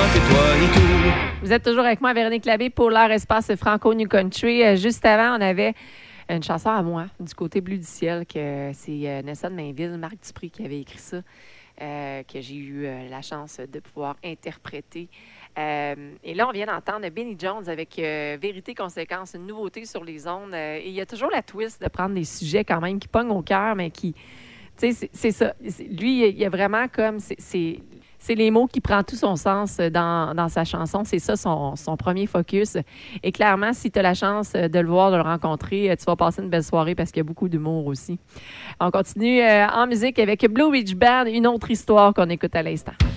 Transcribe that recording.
c'est toi et tout. Vous êtes toujours avec moi, Véronique Labbé, pour l'heure espace Franco New Country. Juste avant, on avait une chanson à moi, du côté bleu du ciel, que c'est Nelson Mainville, Marc Dupré qui avait écrit ça, que j'ai eu la chance de pouvoir interpréter. Et là, on vient d'entendre Benny Jones avec Vérité Conséquence, une nouveauté sur les ondes. Et il y a toujours la twist de prendre des sujets quand même qui pognent au cœur, mais qui... Tu sais, c'est ça. Lui, il y a vraiment comme... C'est les mots qui prennent tout son sens dans sa chanson. C'est ça son premier focus. Et clairement, si tu as la chance de le voir, de le rencontrer, tu vas passer une belle soirée parce qu'il y a beaucoup d'humour aussi. On continue en musique avec Blue Ridge Band, une autre histoire qu'on écoute à l'instant.